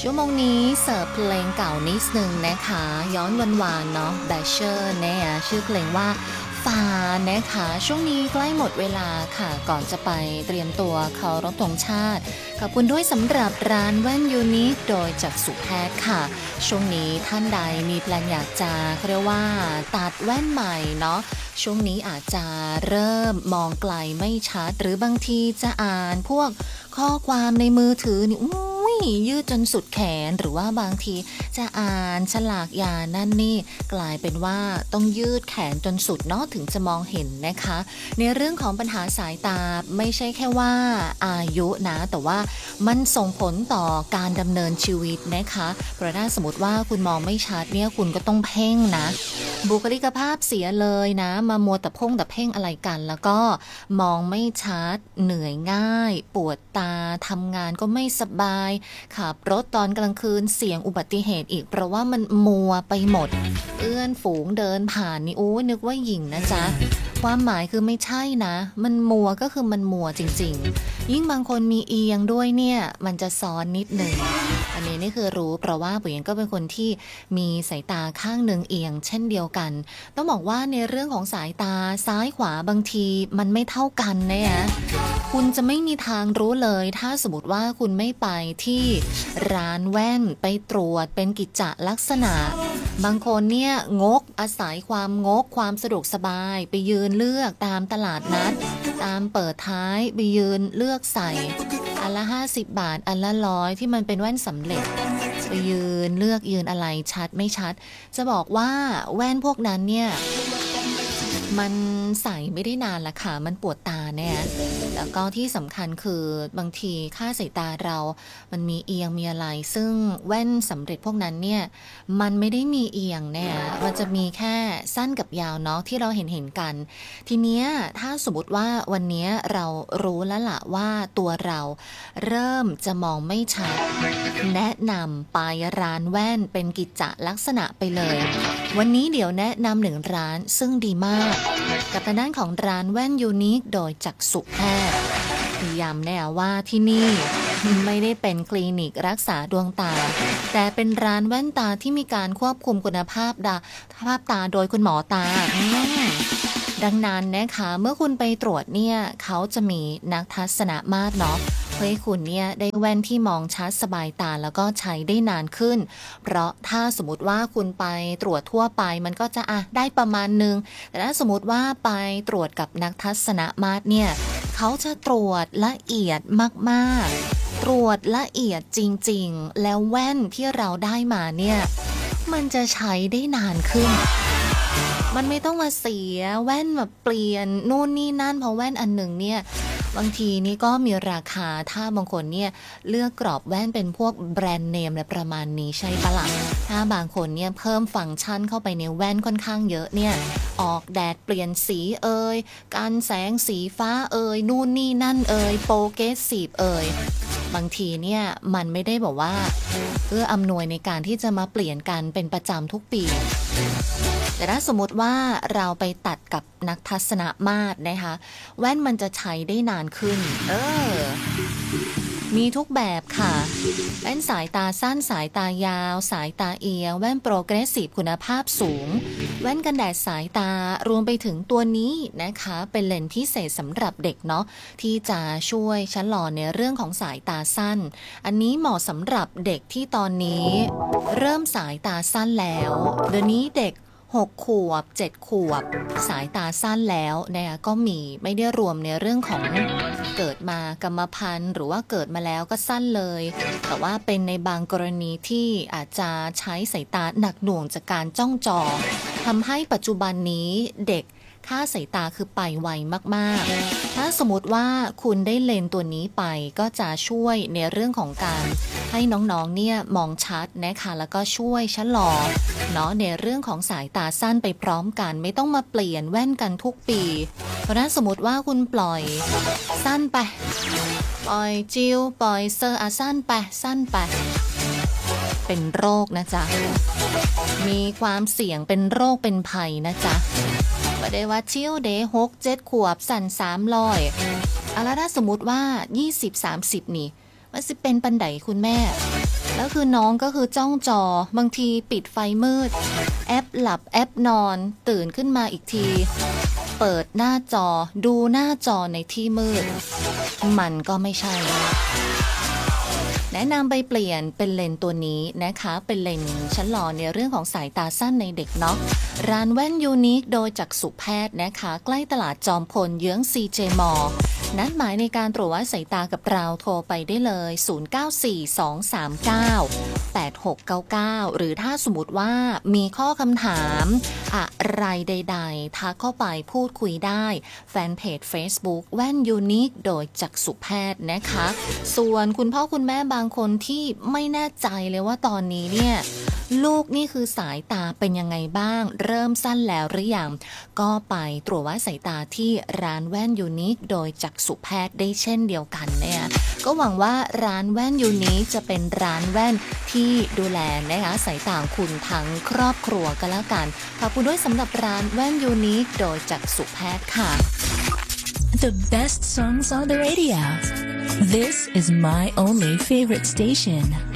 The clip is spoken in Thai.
ชั่วโมงนี้เสิร์ฟเพลงเก่านิดนึงนะคะย้อนวานๆเนาะแบชเชอร์เนี่ยชื่อเพลงว่าฟ้านะคะช่วงนี้ใกล้หมดเวลาค่ะก่อนจะไปเตรียมตัวเคารพธงชาติขอบคุณด้วยสำหรับร้านแว่นยูนิคโดยจักษุแพทย์ค่ะช่วงนี้ท่านใดมีแพลนอยากจะเรียกว่าตัดแว่นใหม่เนาะช่วงนี้อาจจะเริ่มมองไกลไม่ชัดหรือบางทีจะอ่านพวกข้อความในมือถือนี่ยืดจนสุดแขนหรือว่าบางทีจะอ่านฉลากยานั่นนี่กลายเป็นว่าต้องยืดแขนจนสุดเนาะถึงจะมองเห็นนะคะในเรื่องของปัญหาสายตาไม่ใช่แค่ว่าอายุนะแต่ว่ามันส่งผลต่อการดำเนินชีวิตนะคะเพราะถ้าสมมติว่าคุณมองไม่ชัดเนี่ยคุณก็ต้องเพ่งนะบุคลิกภาพเสียเลยนะมามัวแต่เพ่งอะไรกันแล้วก็มองไม่ชัดเหนื่อยง่ายปวดตาทำงานก็ไม่สบายขับรถตอนกลางคืนเสี่ยงอุบัติเหตุอีกเพราะว่ามันมัวไปหมดเอื้อนฝูงเดินผ่านนี่นึกว่าหญิงนะจ๊ะความหมายคือไม่ใช่นะมันมัวก็คือมันมัวจริงๆยิ่งบางคนมีเอียงด้วยเนี่ยมันจะซ้อนนิดหนึ่งอันนี้นี่คือรู้เพราะว่าปุ๋ยก็เป็นคนที่มีสายตาข้างหนึ่งเอียงเช่นเดียวกันต้องบอกว่าในเรื่องของสายตาซ้ายขวาบางทีมันไม่เท่ากันนะคุณจะไม่มีทางรู้เลยถ้าสมมติว่าคุณไม่ไปที่ร้านแว่นไปตรวจเป็นกิจจลักษณะบางคนเนี่ยอาศัยความสะดวกสบายไปยืนเลือกตามตลาดนัดตามเปิดท้ายไปยืนเลือกใส่อันละ50 บาทอันละ100ที่มันเป็นแว่นสำเร็จไปยืนเลือกยืนอะไรชัดไม่ชัดจะบอกว่าแว่นพวกนั้นเนี่ยมันใส่ไม่ได้นานละค่ะมันปวดตาเนี่ยแล้วก็ที่สำคัญคือบางทีค่าสายตาเรามันมีเอียงมีอะไรซึ่งแว่นสำเร็จพวกนั้นเนี่ยมันไม่ได้มีเอียงเนี่ยมันจะมีแค่สั้นกับยาวเนาะที่เราเห็นกันทีเนี้ยถ้าสมมติว่าวันนี้เรารู้แล้วล่ะว่าตัวเราเริ่มจะมองไม่ชัดแนะนำไปร้านแว่นเป็นกิจจลักษณะไปเลยวันนี้เดี๋ยวแนะนำ1 ร้านซึ่งดีมากกับทางด้านของร้านแว่นยูนิคโดยจักษุแพทย์ย้ำแน่ว่าที่นี่ไม่ได้เป็นคลินิกรักษาดวงตาแต่เป็นร้านแว่นตาที่มีการควบคุมคุณภาพตาโดยคุณหมอตาดังนั้นนะคะเมื่อคุณไปตรวจเนี่ยเขาจะมีนักทัศนมาตรเนาะเพื่อให้คุณเนี่ยได้แว่นที่มองชัดสบายตาแล้วก็ใช้ได้นานขึ้นเพราะถ้าสมมติว่าคุณไปตรวจทั่วไปมันก็จะได้ประมาณนึงแต่ถ้าสมมติว่าไปตรวจกับนักทัศนมาตรเนี่ยเขาจะตรวจละเอียดมากๆตรวจละเอียดจริงๆแล้วแว่นที่เราได้มาเนี่ยมันจะใช้ได้นานขึ้นมันไม่ต้องมาเสียแว่นแบบเปลี่ยนนู่นนี่นั่นเพราะแว่นอันหนึ่งเนี่ยบางทีนี่ก็มีราคาถ้าบางคนเนี่ยเลือกกรอบแว่นเป็นพวกแบรนด์เนมและประมาณนี้ใช่ปะล่ะถ้าบางคนเนี่ยเพิ่มฟังก์ชันเข้าไปในแว่นค่อนข้างเยอะเนี่ยออกแดดเปลี่ยนสีกันแสงสีฟ้านู่นนี่นั่นโปรเกรสซีฟบางทีเนี่ยมันไม่ได้บอกว่าอำนวยในการที่จะมาเปลี่ยนกันเป็นประจำทุกปีแต่ถ้าสมมติว่าเราไปตัดกับนักทัศนมาตรนะคะแว่นมันจะใช้ได้นานขึ้นมีทุกแบบค่ะแว่นสายตาสั้นสายตายาวสายตาเอียงแว่นโปรเกรสซีฟคุณภาพสูงแว่นกันแดดสายตารวมไปถึงตัวนี้นะคะเป็นเลนส์พิเศษสำหรับเด็กเนาะที่จะช่วยชะลอในเรื่องของสายตาสั้นอันนี้เหมาะสำหรับเด็กที่ตอนนี้เริ่มสายตาสั้นแล้วเดี๋ยวนี้เด็ก6 ขวบ 7 ขวบสายตาสั้นแล้วนะคะก็มีไม่ได้รวมในเรื่องของเกิดมากรรมพันธุ์หรือว่าเกิดมาแล้วก็สั้นเลยแต่ว่าเป็นในบางกรณีที่อาจจะใช้สายตาหนักหน่วงจากการจ้องจอทำให้ปัจจุบันนี้เด็กค่าสายตาคือไปไวมากๆถ้าสมมติว่าคุณได้เลนส์ตัวนี้ไปก็จะช่วยในเรื่องของการให้น้องๆเนี่ยมองชัดนะคะแล้วก็ช่วยชะลอเนาะในเรื่องของสายตาสั้นไปพร้อมกันไม่ต้องมาเปลี่ยนแว่นกันทุกปีเพราะนั้นสมมติว่าคุณปล่อยสั้นไปปล่อยจิวปล่อยเซอร์สั้นไปเป็นโรคนะจ๊ะมีความเสี่ยงเป็นโรคเป็นภัยนะจ๊ะไม่ได้ว่าชิวเด6-7 ขวบสั่น300แล้วถ้าสมมติว่า20-30นี่มันสิเป็นปันไดคุณแม่แล้วคือน้องก็คือจ้องจอบางทีปิดไฟมืดแอปหลับแอปนอนตื่นขึ้นมาอีกทีเปิดหน้าจอดูหน้าจอในที่มืดมันก็ไม่ใช่แนะนำไปเปลี่ยนเป็นเลนส์ตัวนี้นะคะเป็นเลนส์ชั้นหล่อในเรื่องของสายตาสั้นในเด็กเนาะร้านแว่นยูนิคโดยจักษุแพทย์นะคะใกล้ตลาดจอมพลเยื้อง CJ มอ นัดหมายในการตรวจวัดสายตากับเราโทรไปได้เลย0942398699หรือถ้าสมมติว่ามีข้อคำถามอะไรใดๆทักเข้าไปพูดคุยได้แฟนเพจ Facebook แว่นยูนิคโดยจักษุแพทย์นะคะส่วนคุณพ่อคุณแม่บางคนที่ไม่แน่ใจเลยว่าตอนนี้เนี่ยลูกนี่คือสายตาเป็นยังไงบ้างเริ่มสั้นแล้วหรือยังก็ไปตรวจวัดสายตาที่ร้านแว่นยูนิคโดยจักษุแพทย์ได้เช่นเดียวกันเนี่ยก็หวังว่าร้านแว่นยูนิคจะเป็นร้านแว่นที่ดูแลนะคะสายตาคุณทั้งครอบครัวก็แล้วกันขอบคุณด้วยสำหรับร้านแว่นยูนิคโดยจักษุแพทย์ค่ะ The best songs on the radio. This is my only favorite station.